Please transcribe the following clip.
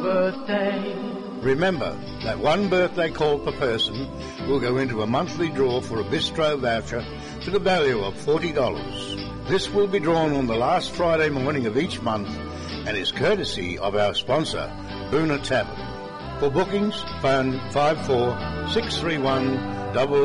birthday. Remember that one birthday call per person will go into a monthly draw for a bistro voucher to the value of $40. This will be drawn on the last Friday morning of each month and is courtesy of our sponsor, Boona Tavern. For bookings, phone 54 631